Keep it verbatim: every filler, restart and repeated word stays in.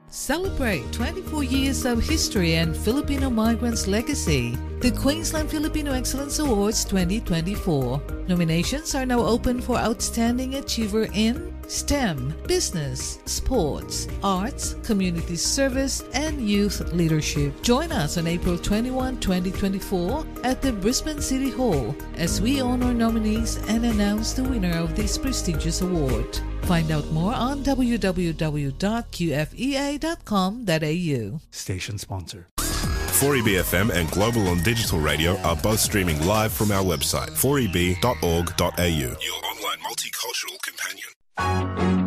Celebrate twenty-four years of history and Filipino migrants' legacy. The Queensland Filipino Excellence Awards twenty twenty-four. Nominations are now open for Outstanding Achiever in STEM, Business, Sports, Arts, Community Service, and Youth Leadership. Join us on April twenty-first, twenty twenty-four at the Brisbane City Hall as we honor nominees and announce the winner of this prestigious award. Find out more on w w w dot q f e a dot com dot a u. Station sponsor. four E B F M and Global on Digital Radio are both streaming live from our website, four e b dot org dot a u. Your online multicultural companion.